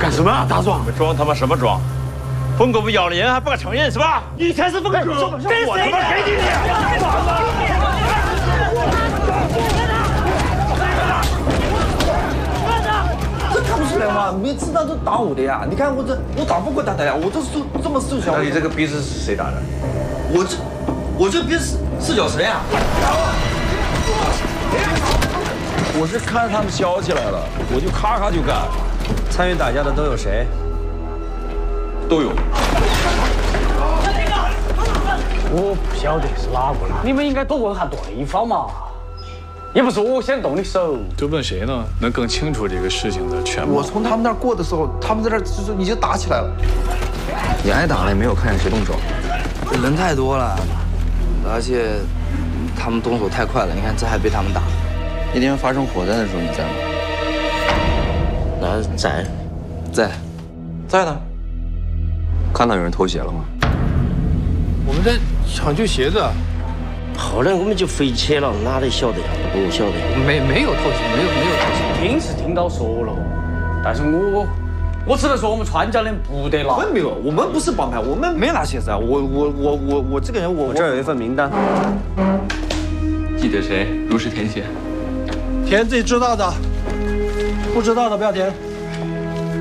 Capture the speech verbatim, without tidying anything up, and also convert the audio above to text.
干什么啊，大壮？ 装他妈什么装？疯狗不咬了人还不敢承认是吧？ 你才是疯狗！ 我他妈给你这看不出来吗？每次他都打我的呀！你看我这，我打不过他的呀！我这瘦这么瘦小。 那你这个鼻子是谁打的？ 我这，我这鼻子四脚蛇呀！ 我是看着他们削起来了，我就咔咔就干。参与打架的都有谁？ 都有。 我不晓得是哪个了，你们应该多问下对方嘛。也不是我先动的手， 就问谁呢？能更清楚这个事情的全貌。 我从他们那儿过的时候，他们在那儿就是你就打起来了。 你挨打了也没有看见谁动手，人太多了，而且他们动手太快了。你看这还被他们打。那天发生火灾的时候你在吗？ 那在， 在， 在呢。 看到有人偷鞋了吗？ 我们在抢救鞋子。 后来我们就回去了，哪里晓得呀？不晓得。 没没有偷鞋，没有没有偷鞋。 听是听到说了，但是我我只能说我们川家的不得拿。 我们没有，我们不是帮派，我们没拿鞋子啊！我我我我我这个人，我我这儿有一份名单。 记得谁？如实填写。 填自己知道的，不知道的不要填。